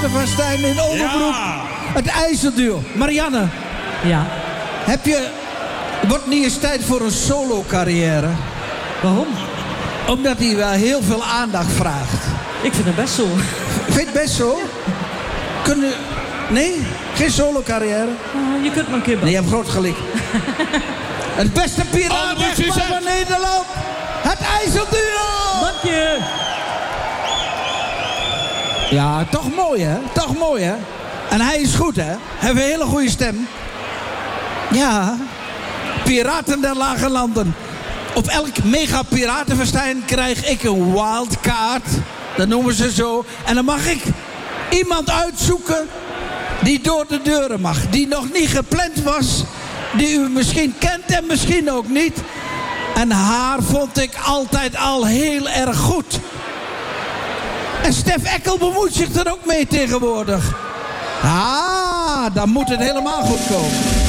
Piraten van Stijn in Overbroek. Ja. Het IJsselduo. Marianne, Ja. wordt niet eens tijd voor een solo-carrière? Waarom? Omdat hij wel heel veel aandacht vraagt. Ik vind het best zo. Vind je het best zo? Nee? Geen solo-carrière? Je kunt me een keer Nee, je hebt groot gelijk. Het beste Alle piratenpaar succes. van Nederland. Het IJsselduo. Dank je. Ja, toch mooi hè? Toch mooi hè? En hij is goed hè? Hij heeft een hele goede stem. Ja. Piraten der Lage Landen. Op elk mega piratenfestijn krijg ik een wildcard. Dat noemen ze zo. En dan mag ik iemand uitzoeken die door de deuren mag. Die nog niet gepland was. Die u misschien kent en misschien ook niet. En haar vond ik altijd al heel erg goed. En Stef Eckel bemoeit zich er ook mee tegenwoordig. Ah, dan moet het helemaal goed komen.